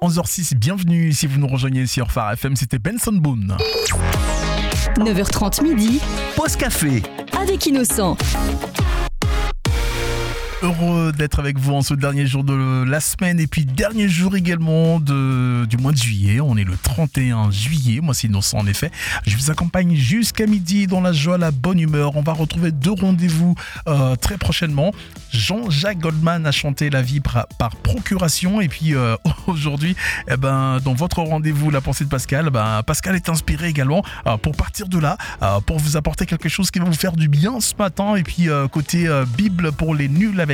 11h06, bienvenue si vous nous rejoignez sur Phare FM, c'était Benson Boone. 9h30 midi, Pause café. avec Innocent. Heureux d'être avec vous en ce dernier jour de la semaine et puis dernier jour également du mois de juillet. On est le 31 juillet, moi c'est Innocent en effet. Je vous accompagne jusqu'à midi dans la joie, la bonne humeur. On va retrouver 2 rendez-vous très prochainement. Jean-Jacques Goldman a chanté La vie par procuration et puis aujourd'hui, dans votre rendez-vous La pensée de Pascal, Pascal est inspiré également pour partir de là, pour vous apporter quelque chose qui va vous faire du bien ce matin et puis côté Bible pour les nuls avec